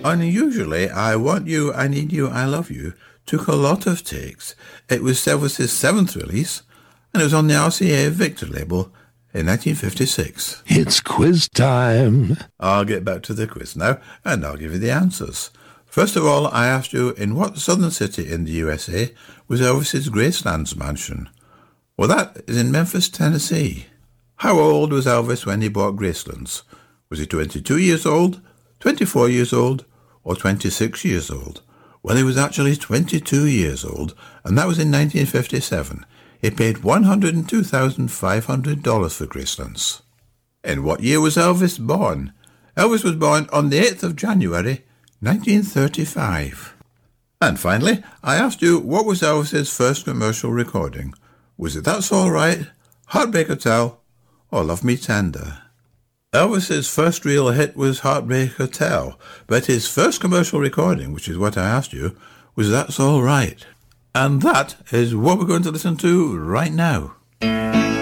Unusually, I Want You, I Need You, I Love You took a lot of takes. It was Elvis's seventh release, and it was on the RCA Victor label in 1956. It's quiz time. I'll get back to the quiz now, and I'll give you the answers. First of all, I asked you, in what southern city in the USA was Elvis's Gracelands mansion? Well, that is in Memphis, Tennessee. How old was Elvis when he bought Gracelands? Was he 22 years old, 24 years old, or 26 years old? Well, he was actually 22 years old, and that was in 1957. He paid $102,500 for Gracelands. In what year was Elvis born? Elvis was born on the 8th of January, 1935. And finally, I asked you, what was Elvis's first commercial recording? Was it That's All Right, Heartbreak Hotel, or Love Me Tender? Elvis's first real hit was Heartbreak Hotel, but his first commercial recording, which is what I asked you, was That's All Right. And that is what we're going to listen to right now.